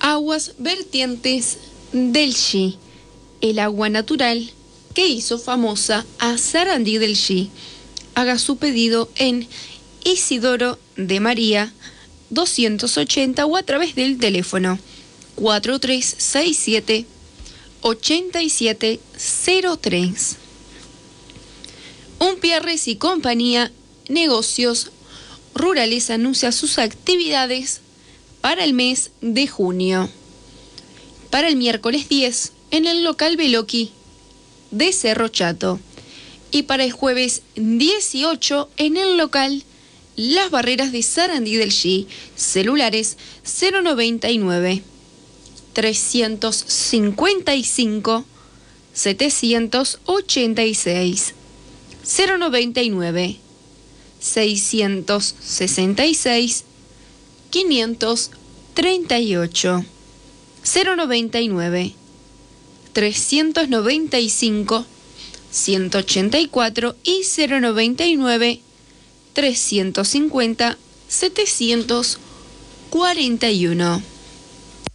Aguas vertientes del Xi, el agua natural que hizo famosa a Sarandí del Xi. Haga su pedido en Isidoro de María 280 o a través del teléfono 4367-8703. Umpierres y compañía Negocios Rurales anuncia sus actividades para el mes de junio. Para el miércoles 10 en el local Beloki de Cerro Chato y para el jueves 18 en el local Las Barreras de Sarandí del Xi. Celulares 099 355 786 099 666 538 099 395 184 y 099 350 741.